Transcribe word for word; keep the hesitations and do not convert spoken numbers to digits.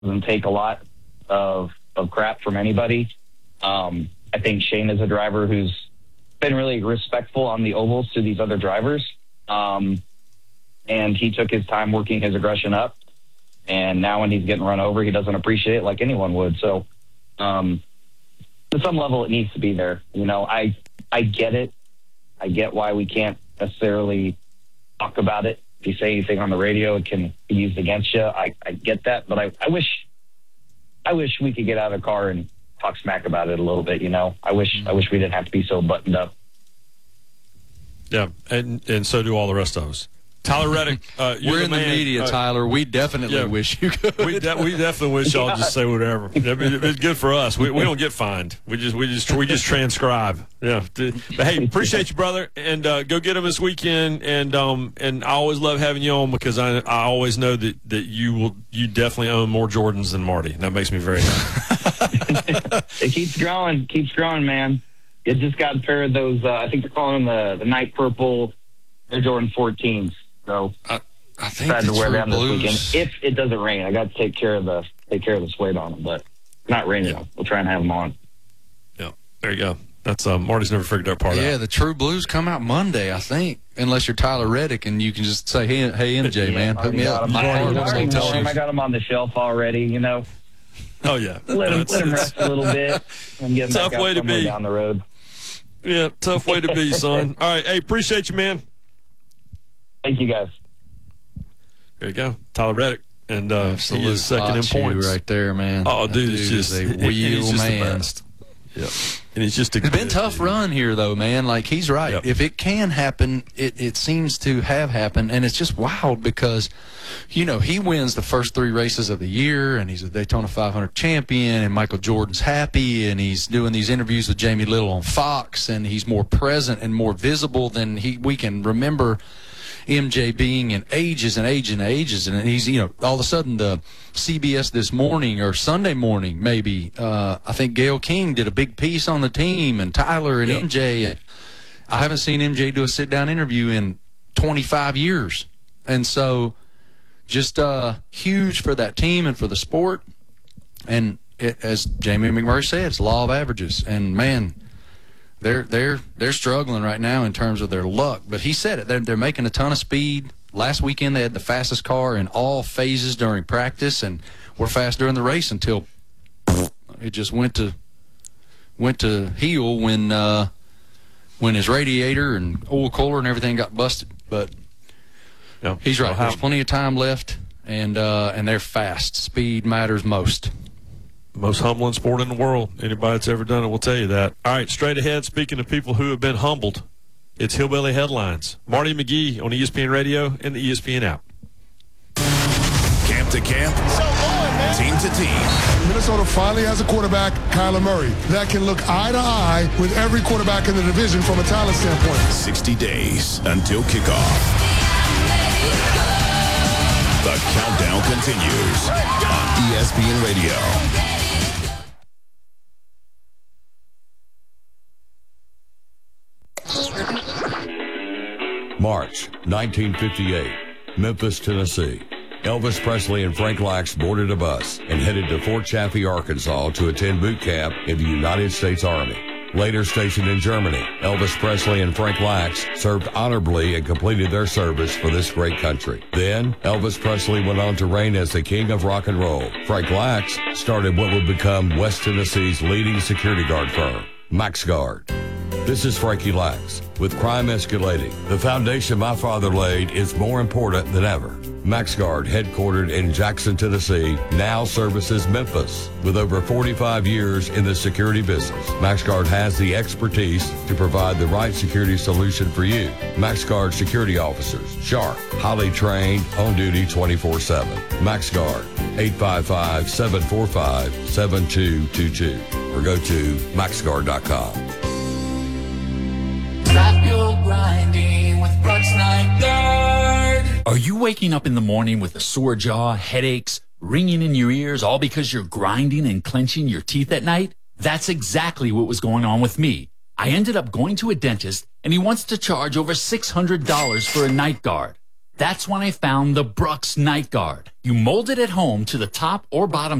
doesn't take a lot of, of crap from anybody. Um, I think Shane is a driver who's been really respectful on the ovals to these other drivers. Um, and he took his time working his aggression up. And now when he's getting run over, he doesn't appreciate it like anyone would. So um, to some level, it needs to be there. You know, I I get it. I get why we can't necessarily talk about it. If you say anything on the radio, it can be used against you. I, I get that. But I, I wish I wish we could get out of the car and talk smack about it a little bit, you know. I wish mm-hmm. I wish we didn't have to be so buttoned up. Yeah, and and so do all the rest of us. Tyler Reddick, uh, we're the in man. the media, uh, Tyler. We definitely yeah, wish you could. We, de- we definitely wish y'all just say whatever. I mean, it's good for us. We we don't get fined. We just we just we just transcribe. Yeah. But hey, appreciate you, brother, and uh, go get them this weekend. And um and I always love having you on because I I always know that, that you will you definitely own more Jordans than Marty. And that makes me very happy. It keeps growing, keeps growing, man. It just got a pair of those. Uh, I think they're calling them the the night purple Air Jordan fourteens. So I, I think decided to wear them this blues. weekend. If it doesn't rain, I got to take care of the take care of the suede on them. But it's not raining. Yeah. We'll try and have them on. Yeah, there you go. That's uh, Marty's never figured that part yeah, out. Yeah, the True Blues come out Monday, I think, unless you're Tyler Reddick and you can just say, "Hey, hey, M J, Yeah, man, hook me up." I, I, I, I got them on the shelf already. You know. Oh yeah, let them, let them rest a little bit and get them tough back out way to be down the road. Yeah, tough way to be, son. All right, hey, appreciate you, man. Thank you, guys. There you go, Tyler Reddick, and uh, he is second in points right there, man. Oh, that dude, it's just a wheel wheel man. Yeah, and he's just a it's good, been a tough dude. run here, though, man. Like he's right. Yep. If it can happen, it it seems to have happened, and it's just wild because, you know, he wins the first three races of the year, and he's a Daytona five hundred champion, and Michael Jordan's happy, and he's doing these interviews with Jamie Little on Fox, and he's more present and more visible than he we can remember M J being in ages and ages and ages, and he's, you know, all of a sudden the C B S This Morning or Sunday Morning maybe, uh, I think Gayle King did a big piece on the team, and Tyler and yep. M J. I haven't seen M J do a sit-down interview in twenty-five years, and so just uh, huge for that team and for the sport, and it, as Jamie McMurray said, it's law of averages, and man, They're they're they're struggling right now in terms of their luck. But he said it. They're they're making a ton of speed. Last weekend they had the fastest car in all phases during practice, and were fast during the race until it just went to went to heel when uh, when his radiator and oil cooler and everything got busted. But yeah. he's right. Well, how- There's plenty of time left, and uh, and they're fast. Speed matters most. Most humbling sport in the world. Anybody that's ever done it will tell you that. All right, straight ahead, speaking of people who have been humbled, it's Hillbilly Headlines. Marty McGee on E S P N Radio and the E S P N app. Camp to camp, so long, man. Team to team. Minnesota finally has a quarterback, Kyler Murray, that can look eye to eye with every quarterback in the division from a talent standpoint. sixty days until kickoff. The countdown continues on E S P N Radio. March nineteen fifty-eight, Memphis, Tennessee. Elvis Presley and Frank Lax boarded a bus and headed to Fort Chaffee, Arkansas to attend boot camp in the United States Army. Later stationed in Germany, Elvis Presley and Frank Lax served honorably and completed their service for this great country. Then, Elvis Presley went on to reign as the king of rock and roll. Frank Lax started what would become West Tennessee's leading security guard firm, MaxGuard. This is Frankie Lax. With crime escalating, the foundation my father laid is more important than ever. MaxGuard, headquartered in Jackson, Tennessee, now services Memphis. With over forty-five years in the security business, MaxGuard has the expertise to provide the right security solution for you. MaxGuard security officers, sharp, highly trained, on duty twenty-four seven. MaxGuard, eight five five, seven four five, seven two two two, or go to max guard dot com. Stop your grinding with Brooks Night Guard. Are you waking up in the morning with a sore jaw, headaches, ringing in your ears, all because you're grinding and clenching your teeth at night? That's exactly what was going on with me. I ended up going to a dentist, and he wants to charge over six hundred dollars for a night guard. That's when I found the Brooks Night Guard. You mold it at home to the top or bottom